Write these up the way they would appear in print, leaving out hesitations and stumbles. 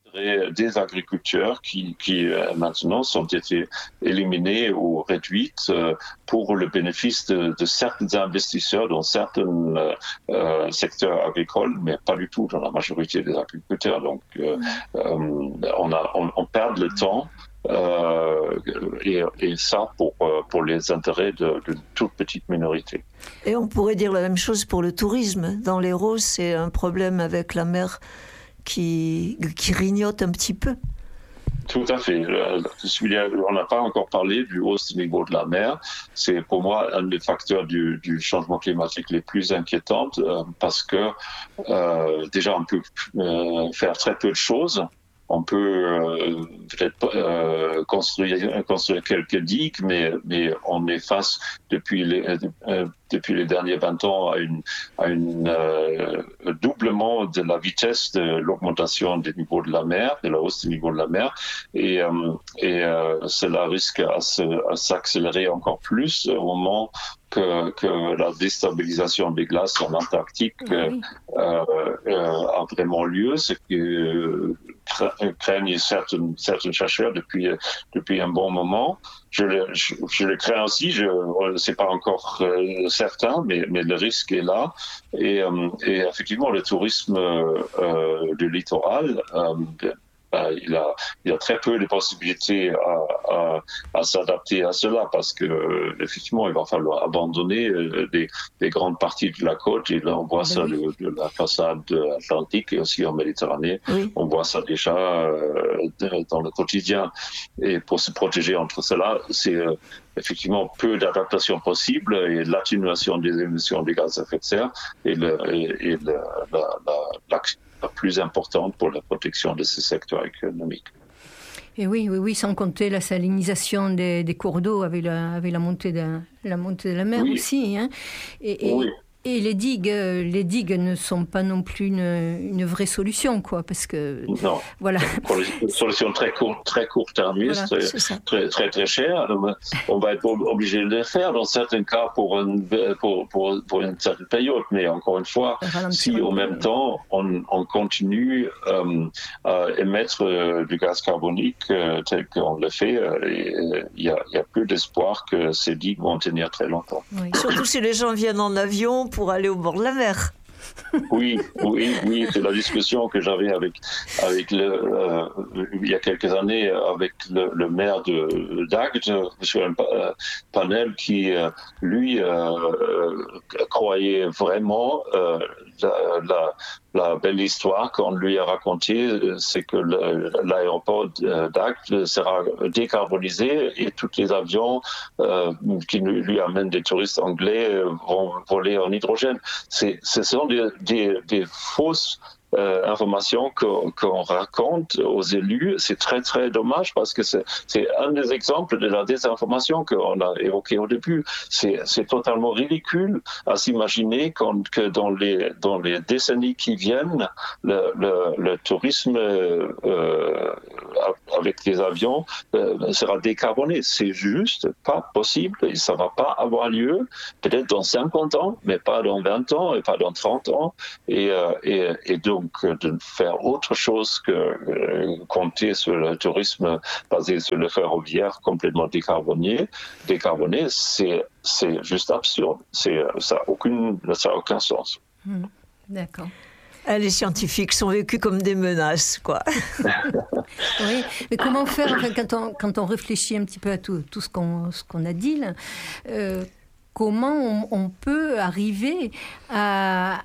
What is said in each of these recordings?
intérêts des agriculteurs qui maintenant sont été éliminés ou réduites pour le bénéfice de certains investisseurs dans certains secteurs agricoles, mais pas du tout dans la majorité des agriculteurs. Donc, on perd le temps. Et ça pour les intérêts d'une toute petite minorité. Et on pourrait dire la même chose pour le tourisme. Dans l'Hérault, c'est un problème avec la mer qui grignote un petit peu. Tout à fait. On n'a pas encore parlé du haut niveau de la mer. C'est pour moi un des facteurs du changement climatique les plus inquiétants parce que déjà on peut faire très peu de choses. On peut peut-être construire quelques digues, mais on est face depuis les derniers 20 ans à une doublement de la vitesse de l'augmentation des niveaux de la mer, de la hausse du niveau de la mer, et cela risque à s'accélérer encore plus au moment que la déstabilisation des glaces en Antarctique a vraiment lieu, ce que craignent certains chercheurs depuis un bon moment. Je le crains aussi, c'est pas encore certain, mais le risque est là. Et effectivement, le tourisme du littoral, il a très peu de possibilités à s'adapter à cela parce que effectivement il va falloir abandonner des grandes parties de la côte et là on voit ça de la façade atlantique et aussi en Méditerranée. On voit ça déjà dans le quotidien et pour se protéger entre cela c'est effectivement peu d'adaptation possible et l'atténuation des émissions de gaz à effet de serre et l'action la plus importante pour la protection de ces secteurs économiques. Et oui, sans compter la salinisation des cours d'eau avec la montée de la mer aussi. Hein. Et les digues ne sont pas non plus une vraie solution, quoi, parce que non. Voilà. Pour une solution très court-termiste, voilà, très chère, on va être obligé de le faire dans certains cas pour une certaine période, mais encore une fois, si au même temps on continue à émettre du gaz carbonique tel qu'on le fait, il y a peu d'espoir que ces digues vont tenir très longtemps. Oui. Surtout si les gens viennent en avion pour aller au bord de la mer. Oui, c'est la discussion que j'avais il y a quelques années avec le maire de d'Agde sur un panel qui lui croyait vraiment la belle histoire qu'on lui a racontée, c'est que l'aéroport d'Agde sera décarbonisé et tous les avions qui lui amènent des touristes anglais vont voler en hydrogène. Ce sont des fausses informations qu'on raconte aux élus. C'est très très dommage parce que c'est un des exemples de la désinformation qu'on a évoqué au début. C'est totalement ridicule à s'imaginer que dans les décennies qui viennent, le tourisme avec des avions sera décarboné. C'est juste pas possible et ça va pas avoir lieu peut-être dans 50 ans, mais pas dans 20 ans et pas dans 30 ans. Et donc de faire autre chose que compter sur le tourisme basé sur le ferroviaire complètement décarboné, c'est juste absurde. Ça n'a aucun sens. D'accord. Les scientifiques sont vécus comme des menaces, quoi. Oui, mais comment faire quand on réfléchit un petit peu à tout ce qu'on a dit là, comment on peut arriver à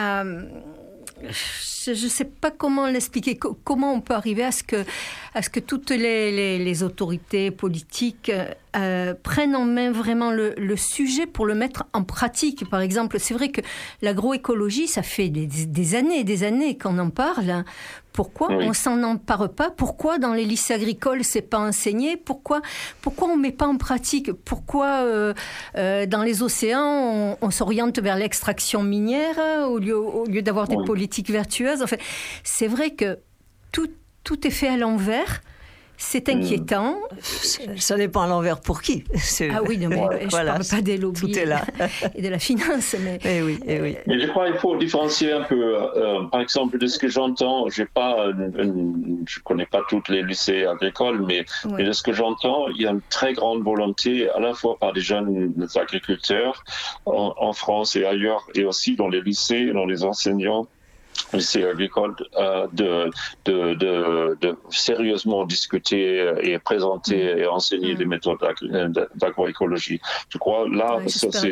je ne sais pas comment l'expliquer. Comment on peut arriver à ce que toutes les autorités politiques prennent en main vraiment le sujet pour le mettre en pratique. Par exemple, c'est vrai que l'agroécologie, ça fait des années et des années qu'on en parle. Pourquoi on s'en empare pas? Pourquoi dans les lycées agricoles c'est pas enseigné? Pourquoi on met pas en pratique? Pourquoi dans les océans on s'oriente vers l'extraction minière au lieu d'avoir des politiques vertueuses? Enfin, c'est vrai que tout est fait à l'envers. C'est inquiétant. Ça dépend à l'envers pour qui. Ah oui, non, mais je ne parle pas des lobbies tout est là. Et de la finance. Mais, oui. Mais je crois qu'il faut différencier un peu. Par exemple, de ce que j'entends, je ne connais pas tous les lycées agricoles, mais de ce que j'entends, il y a une très grande volonté, à la fois par des jeunes agriculteurs en France et ailleurs, et aussi dans les lycées, dans les enseignants, lycée agricole, de sérieusement discuter et présenter et enseigner les méthodes d'agroécologie. Je crois là, c'est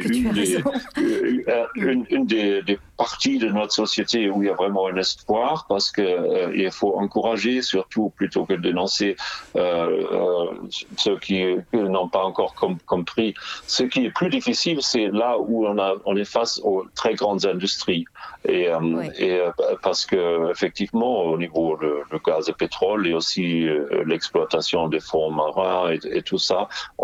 une des parties de notre société où il y a vraiment un espoir, parce que il faut encourager, surtout plutôt que dénoncer ceux qui n'ont pas encore compris. Ce qui est plus difficile, c'est là où on est face aux très grandes industries. Et parce que effectivement, au niveau du gaz et pétrole et aussi l'exploitation des fonds marins et tout ça,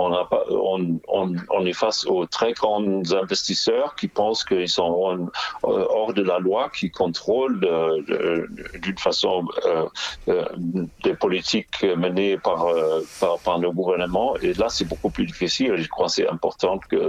on est face aux très grands investisseurs qui pensent qu'ils sont hors de la loi, qui contrôlent d'une façon des politiques menées par nos gouvernements. Et là, c'est beaucoup plus difficile. Je crois que c'est important que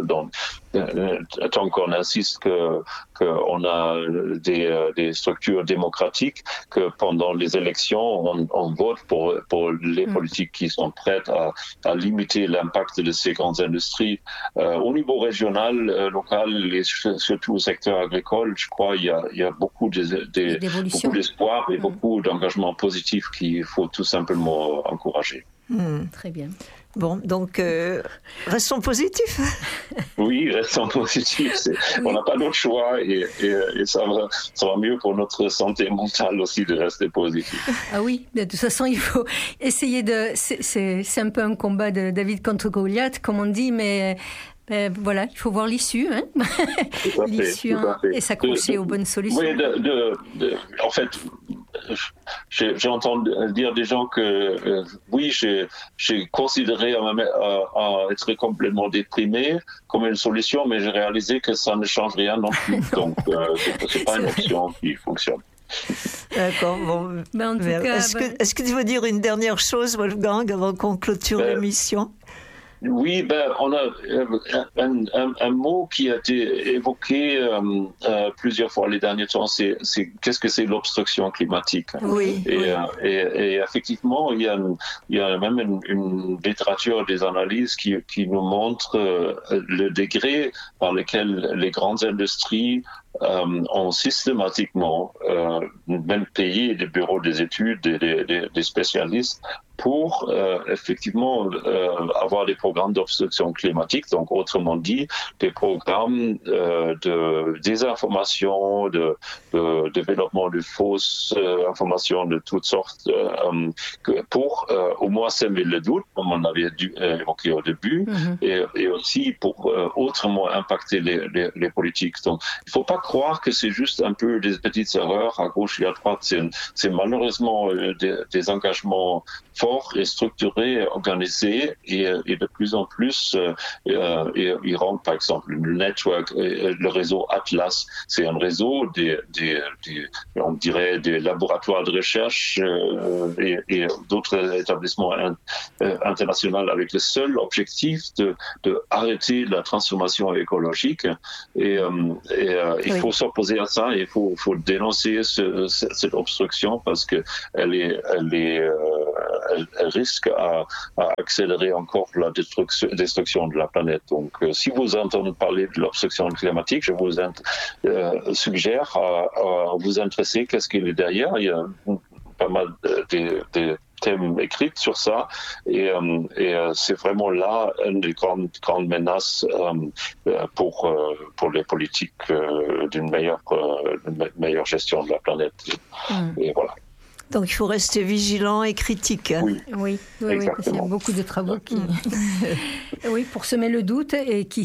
tant qu'on insiste qu'on a des structures démocratiques, que pendant les élections, on vote pour les politiques qui sont prêtes à limiter l'impact de ces grandes industries. Au niveau régional, local et surtout au secteur agricole, je crois qu'il y a beaucoup d'espoir et beaucoup d'engagement positif qu'il faut tout simplement encourager. Très bien. Bon, donc restons positifs. Oui, restons positifs. On n'a pas d'autre choix et ça va mieux pour notre santé mentale aussi de rester positif. Ah oui, de toute façon, il faut essayer de... C'est un peu un combat de David contre Goliath, comme on dit, mais voilà, il faut voir l'issue, hein. L'issue, et s'accrocher aux bonnes solutions. Oui, en fait, j'entends dire des gens que oui, j'ai considéré à être complètement déprimé comme une solution, mais j'ai réalisé que ça ne change rien non plus. Donc, c'est pas une option qui fonctionne. D'accord. Bon. Ben, en tout cas, est-ce que tu veux dire une dernière chose, Wolfgang, avant qu'on clôture l'émission? Oui, on a un mot qui a été évoqué plusieurs fois les derniers temps, c'est qu'est-ce que c'est l'obstruction climatique. Oui. Et effectivement, il y a même une littérature des analyses qui nous montre le degré par lequel les grandes industries ont systématiquement même payé des bureaux des études, des spécialistes pour effectivement avoir des programmes d'obstruction climatique, donc autrement dit des programmes de désinformation, de développement de fausses informations de toutes sortes pour au moins semer le doute, comme on avait évoqué au début, et aussi pour autrement impacter les politiques. Donc il ne faut pas croire que c'est juste un peu des petites erreurs à gauche et à droite. C'est malheureusement des engagements forts et structurés, organisés, et de plus en plus, ils rendent, par exemple, le network, le réseau Atlas, c'est un réseau on dirait des laboratoires de recherche et d'autres établissements internationaux avec le seul objectif de arrêter la transformation écologique. Et il faut s'opposer à ça, et il faut dénoncer cette obstruction, parce que elle risque à accélérer encore la destruction de la planète. Donc, si vous entendez parler de l'obstruction climatique, je vous suggère à vous intéresser qu'est-ce qu'il est derrière. Il y a pas mal de thèmes écrits sur ça, et c'est vraiment là une des grandes menaces pour les politiques d'une meilleure gestion de la planète. Et voilà. Donc il faut rester vigilant et critique. Oui, parce qu'il y a beaucoup de travaux qui... oui, pour semer le doute, et qui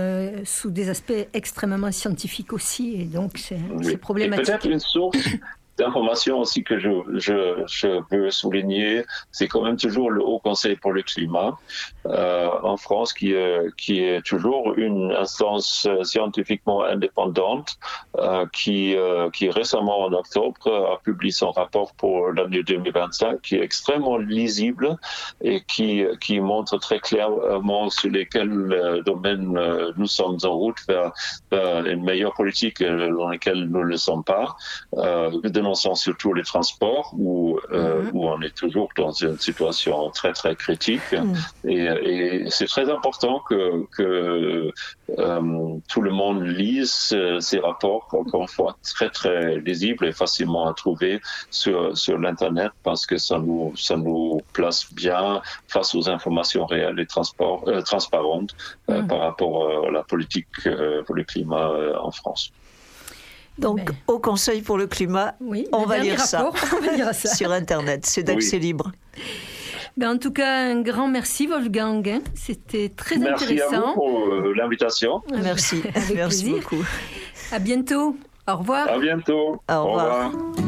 sous des aspects extrêmement scientifiques aussi, et donc c'est problématique. Et peut-être une source d'information aussi que je veux souligner, c'est quand même toujours le Haut Conseil pour le climat en France qui est toujours une instance scientifiquement indépendante qui récemment en octobre a publié son rapport pour l'année 2025 qui est extrêmement lisible et qui montre très clairement sur lesquels domaines nous sommes en route vers une meilleure politique dans laquelle nous ne le sommes pas, dénonçant surtout les transports où on est toujours dans une situation très très critique et c'est très important que tout le monde lise ces rapports, encore une fois très très lisibles et facilement à trouver sur l'internet parce que ça nous place bien face aux informations réelles et transparentes par rapport à la politique pour le climat en France. Donc, au Conseil pour le climat, on va lire ça sur Internet. C'est d'accès libre. En tout cas, un grand merci, Wolfgang. C'était très intéressant. Merci à vous pour l'invitation. Merci. Merci beaucoup. À bientôt. Au revoir. À bientôt. Au revoir.